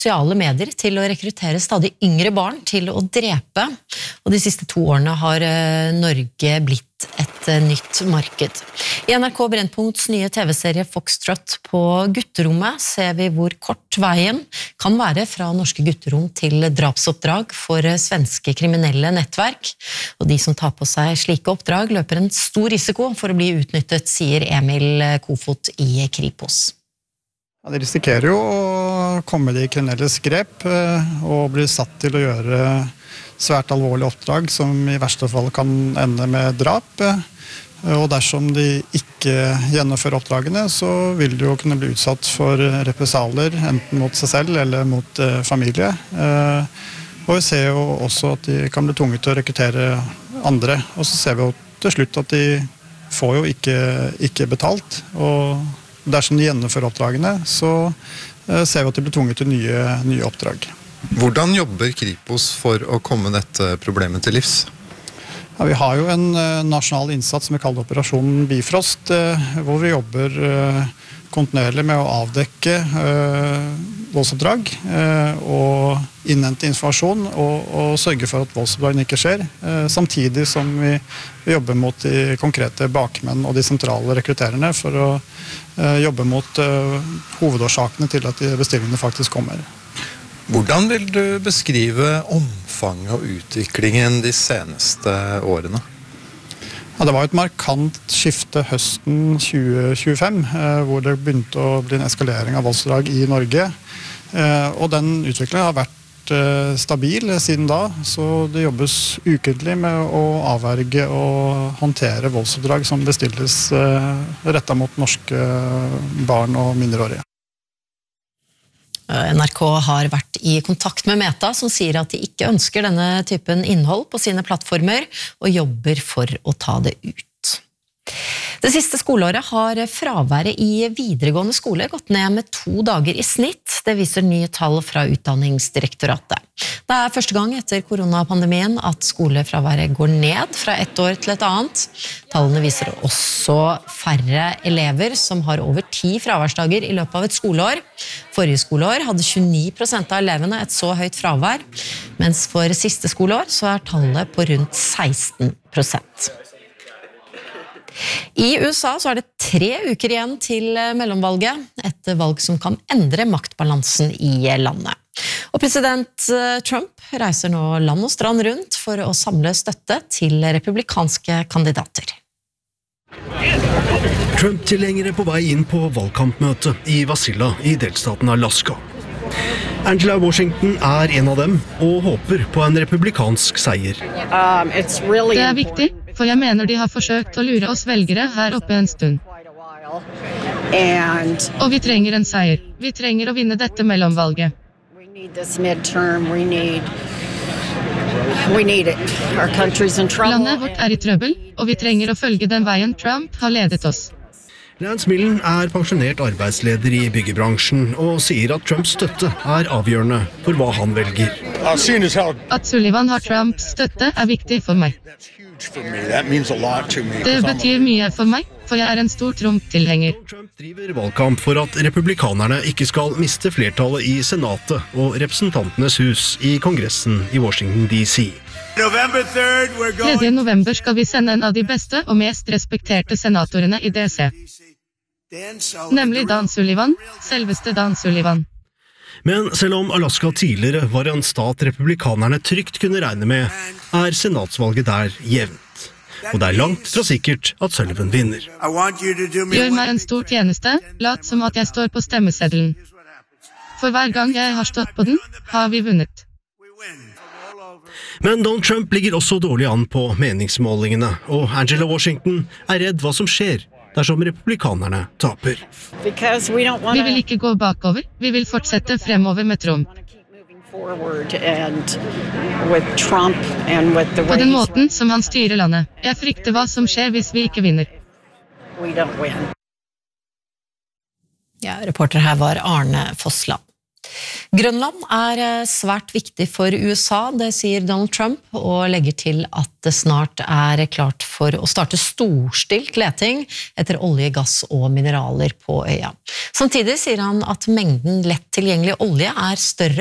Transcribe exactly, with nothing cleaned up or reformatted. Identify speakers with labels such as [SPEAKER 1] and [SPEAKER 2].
[SPEAKER 1] sosiale medier til å rekruttere stadig yngre barn til å drepe, og de siste to årene har Norge blitt et nytt marked. I N R K Brennpunkts nye T V-serie Foxtrot på gutterommet ser vi hvor kort veien kan være fra norske gutterom til drapsoppdrag for svenske kriminelle nettverk, og de som tar på seg slike oppdrag løper en stor risiko for å bli utnyttet, sier Emil Kofot i Kripos.
[SPEAKER 2] Ja, de risikerer jo å komme i kriminelles grep og bli satt til å gjøre svært alvorlige oppdrag som i verste fall kan ende med drap. Og dersom de ikke gjennomfører oppdragene, så vil de jo kunne bli utsatt for represalier, enten mot seg selv eller mot familie. Og vi ser jo også at de kan bli tvunget til å rekruttere andre. Og så ser vi jo til slutt at de får jo ikke, ikke betalt. Og dersom de gjennomfører oppdragene, så ser vi at de blir tvunget til nye, nye oppdrag.
[SPEAKER 3] Hvordan jobber Kripos for å komme dette problemet til livs?
[SPEAKER 2] Ja, vi har jo en uh, nasjonal innsats som vi kaller Operasjon Bifrost, uh, hvor vi jobber uh, kontinuerlig med å avdekke uh, voldsoppdrag uh, og innhente informasjon og, og sørge for at voldsoppdragene ikke skjer, uh, samtidig som vi, vi jobber mot de konkrete bakmenn og de sentrale rekruttererne for å uh, jobbe mot uh, hovedårsakene til at de bestillingene faktisk kommer.
[SPEAKER 3] Hvordan vil du beskrive omfanget og utviklingen de seneste årene?
[SPEAKER 2] Ja, det var et markant skifte høsten tjue tjuefem, eh, hvor det begynte å bli en eskalering av voldsdrag i Norge. Eh, og den utviklingen har vært eh, stabil siden da, så det jobbes ukentlig med å avverge og håndtere voldsoppdrag som bestilles eh, rettet mot norske barn og mindreårige.
[SPEAKER 1] N R K har vært i kontakt med Meta, som sier at de ikke ønsker denne typen innhold på sine plattformer, og jobber for å ta det ut. Det siste skoleåret har fraværet i videregående skole gått ned med to dager i snitt. Det viser nye tall fra Utdanningsdirektoratet. Det er første gang etter koronapandemien at skolefraværet går ned fra ett år til et annet. Tallene viser også færre elever som har over ti fraværsdager i løpet av et skoleår. Forrige skoleår hadde tjueni prosent av elevene et så høyt fravær, mens for siste skoleår så er tallet på rundt seksten prosent. I U S A så er det tre uker igjen til mellomvalget, et valg som kan endre maktbalansen i landet. Og president Trump reiser nå land og strand rundt for å samle støtte til republikanske kandidater.
[SPEAKER 4] Trump-tilhengere på vei inn på valgkampmøte i Wasilla i delstaten Alaska. Angela Washington er en av dem og håper på en republikansk seier.
[SPEAKER 5] Um, really det er viktig, for jeg mener de har forsøkt å lure oss velgere her oppe en stund. And og vi trenger en seier. Vi trenger å vinne dette mellomvalget. We need this midterm. We need, we need it. Our country's in trouble. Landet vårt er i trøbbel, og vi trenger å følge den veien Trump har ledet oss.
[SPEAKER 4] Lance Millen er pensjonert arbeidsleder i byggebransjen og sier at Trumps støtte er avgjørende for hva han velger.
[SPEAKER 5] At Sullivan har Trumps støtte er viktig for meg. Det betyr mye for meg, for jeg er en stor Trump-tilhenger.
[SPEAKER 4] Trump driver valgkamp for at republikanerne ikke skal miste flertallet i Senatet og Representantenes hus i Kongressen i Washington D C.
[SPEAKER 5] tredje november skal vi sende en av de beste og mest respekterte senatorene i D C. Nemlig Dan Sullivan, selveste Dan Sullivan.
[SPEAKER 4] Men selv om Alaska tidligere var en stat republikanerne trygt kunne regne med, er senatsvalget der jevnt. Og det er langt fra sikkert at Sullivan vinner.
[SPEAKER 5] Gjør meg en stor tjeneste, lat som at jeg står på stemmeseddelen. For hver gang jeg har stått på den, har vi vunnet.
[SPEAKER 4] Men Donald Trump ligger også dårlig an på meningsmålingene, og Angela Washington er redd hva som skjer dersom republikanerne taper.
[SPEAKER 5] Vi vil ikke gå bakover, vi vil fortsette fremover med Trump. På den måten som han styrer landet. Jeg frykter hva som skjer hvis vi ikke vinner.
[SPEAKER 1] Ja, reporter her var Arne Fossland. Grønland er svært viktig for U S A, det sier Donald Trump, og legger til at det snart er klart for å starte storstilt leting etter olje, gass og mineraler på øya. Samtidig sier han at mengden lett tilgjengelig olje er større